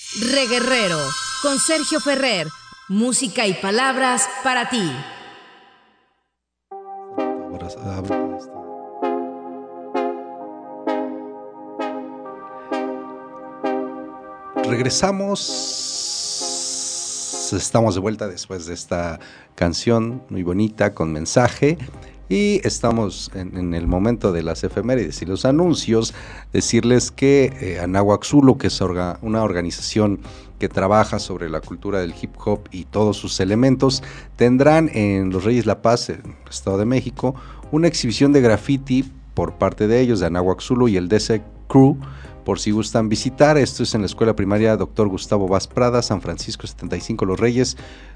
Reguerrero, con Sergio Ferrer, música y palabras para ti. Regresamos, estamos de vuelta después de esta canción muy bonita con mensaje. Y estamos en el momento de las efemérides y los anuncios. Decirles que Anáhuac Zulu, que es una organización que trabaja sobre la cultura del hip hop y todos sus elementos, tendrán en Los Reyes La Paz, en el Estado de México, una exhibición de graffiti por parte de ellos, de Anáhuac Zulu y el DC Crew, por si gustan visitar. Esto es en la Escuela Primaria Dr. Gustavo Vaz Prada, San Francisco 75, Los Reyes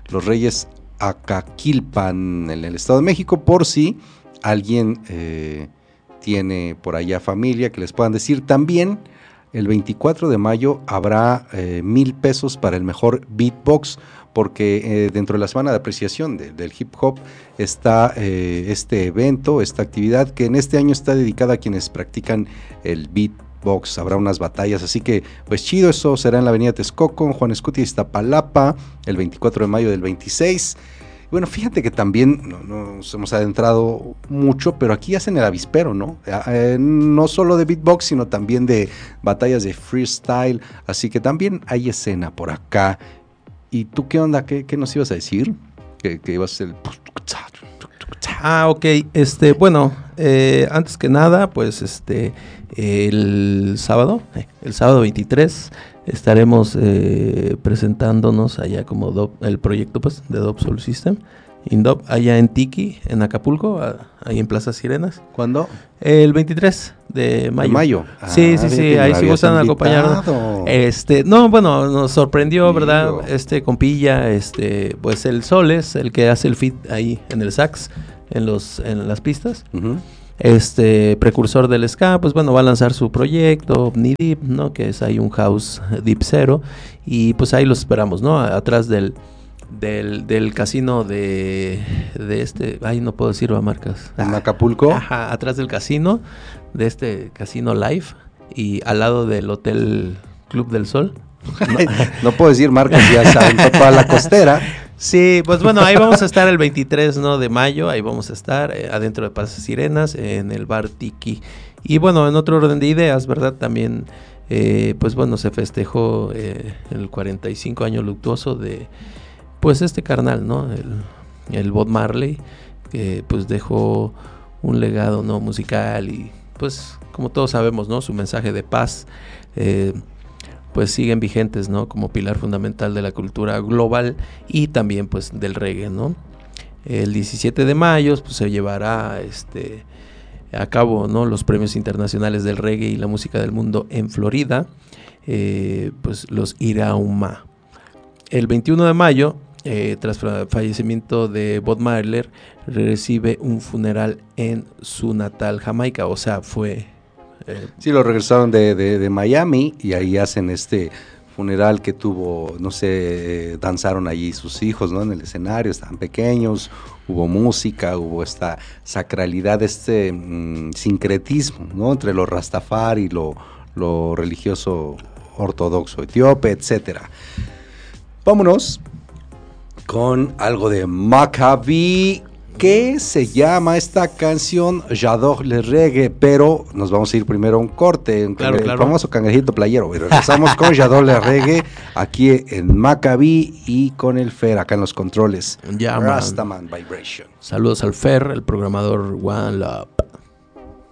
Acaquilpan, en el Estado de México, por si alguien tiene por allá familia que les puedan decir. También el 24 de mayo habrá 1,000 pesos para el mejor beatbox, porque dentro de la semana de apreciación del hip hop está este evento, esta actividad que en este año está dedicada a quienes practican el beatbox. Habrá unas batallas, así que pues chido. Eso será en la avenida Texcoco, en Juan Escutia, Iztapalapa, el 24 de mayo del 26. Bueno, fíjate que también no nos hemos adentrado mucho, pero aquí hacen el avispero, ¿no? No solo de beatbox, sino también de batallas de freestyle, así que también hay escena por acá. ¿Y tú qué onda? ¿Qué nos ibas a decir? Que ibas a hacer el... Ok, bueno, antes que nada, pues el sábado 23 estaremos presentándonos allá como el proyecto pues de Dub Soul System, Indub, allá en Tiki, en Acapulco, ahí en Plaza Sirenas. ¿Cuándo? El 23 de mayo. ¿De mayo? Sí, ahí sí gustan acompañarnos. No, bueno, nos sorprendió, sí, ¿verdad? Compilla, pues el Sol es el que hace el feat ahí en el sax, en las pistas. Uh-huh. Precursor del ska, pues bueno, va a lanzar su proyecto Omni Deep, ¿no? Que es ahí un house deep cero, y pues ahí los esperamos, ¿no? Atrás del casino de no puedo decir marcas. ¿En Acapulco? Ajá, atrás del casino, de este casino Live, y al lado del Hotel Club del Sol. No puedo decir marcas, ya saben, toda la costera. Sí, pues bueno, ahí vamos a estar el 23, ¿no? de mayo, ahí vamos a estar adentro de Plaza Sirenas, en el bar Tiki. Y bueno, en otro orden de ideas, ¿verdad? También, pues bueno, se festejó el 45 año luctuoso de, pues carnal, ¿no? El Bob Marley, que pues dejó un legado, ¿no? musical, y pues como todos sabemos, ¿no? Su mensaje de paz, pues siguen vigentes, ¿no? Como pilar fundamental de la cultura global y también pues del reggae, ¿no? El 17 de mayo pues se llevará a cabo, ¿no? los premios internacionales del reggae y la música del mundo en Florida, pues los Irauma. El 21 de mayo, tras el fallecimiento de Bob Marley, recibe un funeral en su natal Jamaica, o sea, fue... Sí, lo regresaron de Miami, y ahí hacen funeral que tuvo, no sé, danzaron allí sus hijos, ¿no? En el escenario, estaban pequeños, hubo música, hubo esta sacralidad, sincretismo, ¿no? Entre lo rastafari y lo religioso ortodoxo etíope, etcétera. Vámonos con algo de Maccabi, que se llama esta canción J'adore le reggae, pero nos vamos a ir primero a un corte, claro. El famoso cangrejito playero, y regresamos con J'adore le reggae aquí en Maccabi y con el Fer acá en los controles. Ya, Rastaman Vibration. Saludos al Fer, el programador One Love.